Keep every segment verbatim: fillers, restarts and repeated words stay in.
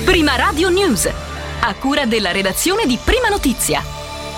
Prima Radio News, a cura della redazione di Prima Notizia.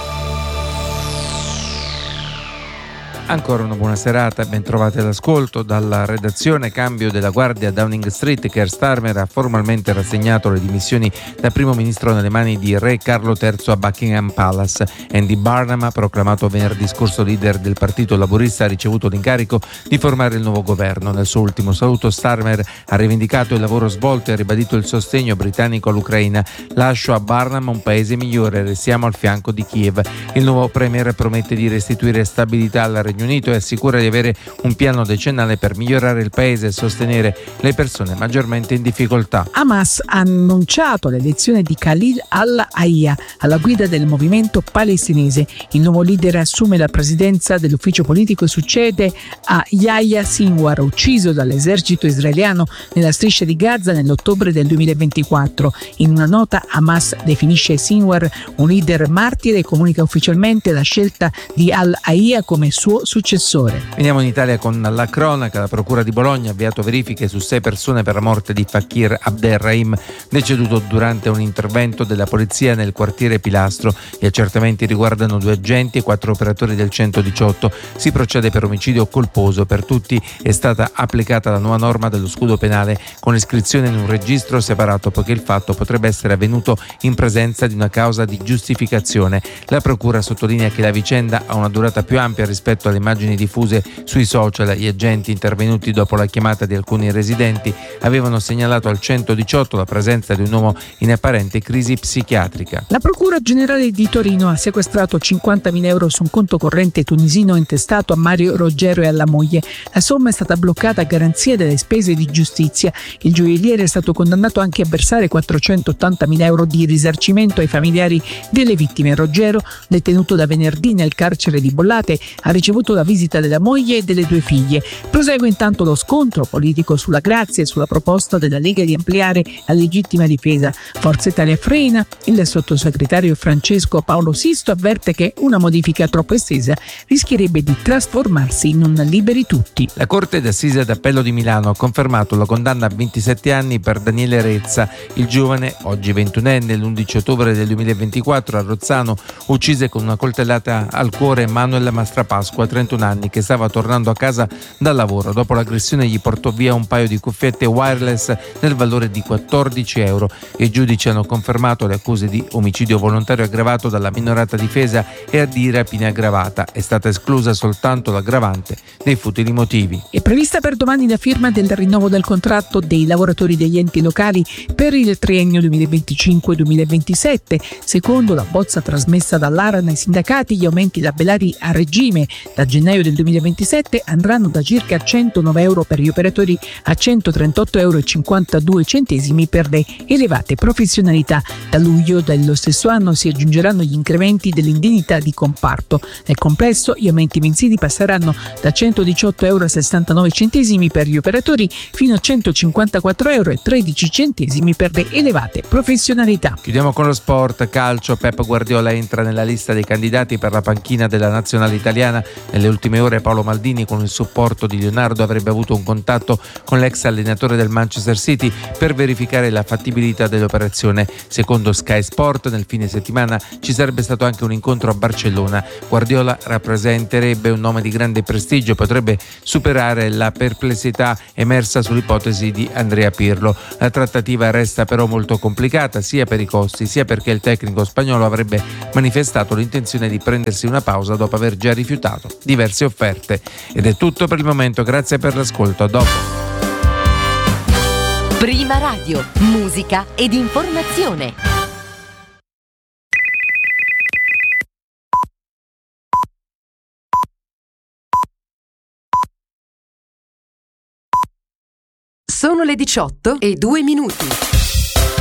Ancora una buona serata, ben trovati all'ascolto. Dalla redazione: cambio della guardia a Downing Street. Keir Starmer ha formalmente rassegnato le dimissioni da primo ministro nelle mani di Re Carlo terzo a Buckingham Palace. Andy Burnham, proclamato venerdì scorso leader del Partito Laburista, ha ricevuto l'incarico di formare il nuovo governo. Nel suo ultimo saluto Starmer ha rivendicato il lavoro svolto e ha ribadito il sostegno britannico all'Ucraina. Lascio a Burnham un paese migliore, restiamo al fianco di Kiev. Il nuovo premier promette di restituire stabilità alla Regno Unito e assicura di avere un piano decennale per migliorare il paese e sostenere le persone maggiormente in difficoltà. Hamas ha annunciato l'elezione di Khalil al-Hayya alla guida del movimento palestinese. Il nuovo leader assume la presidenza dell'ufficio politico e succede a Yahya Sinwar, ucciso dall'esercito israeliano nella striscia di Gaza nell'ottobre del duemilaventiquattro. In una nota Hamas definisce Sinwar un leader martire e comunica ufficialmente la scelta di al-Hayya come suo successore. Veniamo in Italia con la cronaca. La procura di Bologna ha avviato verifiche su sei persone per la morte di Fakir Abderrahim, deceduto durante un intervento della polizia nel quartiere Pilastro. Gli accertamenti riguardano due agenti e quattro operatori del centodiciotto. Si procede per omicidio colposo. Per tutti è stata applicata la nuova norma dello scudo penale con iscrizione in un registro separato, poiché il fatto potrebbe essere avvenuto in presenza di una causa di giustificazione. La procura sottolinea che la vicenda ha una durata più ampia rispetto alle immagini diffuse sui social. Gli agenti, intervenuti dopo la chiamata di alcuni residenti, avevano segnalato al centodiciotto la presenza di un uomo in apparente crisi psichiatrica. La Procura Generale di Torino ha sequestrato cinquantamila euro su un conto corrente tunisino intestato a Mario Roggero e alla moglie. La somma è stata bloccata a garanzia delle spese di giustizia. Il gioielliere è stato condannato anche a versare quattrocentottantamila euro di risarcimento ai familiari delle vittime. Roggero, detenuto da venerdì nel carcere di Bollate, ha ricevuto la visita della moglie e delle due figlie. Prosegue intanto lo scontro politico sulla grazia e sulla proposta della Lega di ampliare la legittima difesa. Forza Italia frena. Il sottosegretario Francesco Paolo Sisto avverte che una modifica troppo estesa rischierebbe di trasformarsi in un liberi tutti. La Corte d'Assise d'Appello di Milano ha confermato la condanna a ventisette anni per Daniele Rezza. Il giovane, oggi ventunenne, l'undici ottobre del duemilaventiquattro a Rozzano uccise con una coltellata al cuore Manuel Mastrapasqua, trentuno anni, che stava tornando a casa dal lavoro. Dopo l'aggressione gli portò via un paio di cuffiette wireless nel valore di quattordici euro. I giudici hanno confermato le accuse di omicidio volontario aggravato dalla minorata difesa e a di rapina aggravata. È stata esclusa soltanto l'aggravante dei futili motivi. È prevista per domani la firma del rinnovo del contratto dei lavoratori degli enti locali per il triennio duemilaventicinque duemilaventisette. Secondo la bozza trasmessa dall'Aran ai sindacati, gli aumenti tabellari a regime da gennaio del duemilaventisette andranno da circa centonove euro per gli operatori a centotrentotto euro e cinquantadue centesimi per le elevate professionalità. Da luglio dello stesso anno si aggiungeranno gli incrementi dell'indennità di comparto. Nel complesso gli aumenti mensili passeranno da centodiciotto euro e sessantanove centesimi per gli operatori fino a centocinquantaquattro euro e tredici centesimi per le elevate professionalità. Chiudiamo con lo sport. Calcio. Pep Guardiola entra nella lista dei candidati per la panchina della nazionale italiana. Nelle ultime ore Paolo Maldini, con il supporto di Leonardo, avrebbe avuto un contatto con l'ex allenatore del Manchester City per verificare la fattibilità dell'operazione. Secondo Sky Sport, nel fine settimana ci sarebbe stato anche un incontro a Barcellona. Guardiola rappresenterebbe un nome di grande prestigio, potrebbe superare la perplessità emersa sull'ipotesi di Andrea Pirlo. La trattativa resta però molto complicata, sia per i costi sia perché il tecnico spagnolo avrebbe manifestato l'intenzione di prendersi una pausa dopo aver già rifiutato diverse offerte. Ed è tutto per il momento, grazie per l'ascolto, a dopo. Prima Radio, musica ed informazione. Sono le diciotto e due minuti.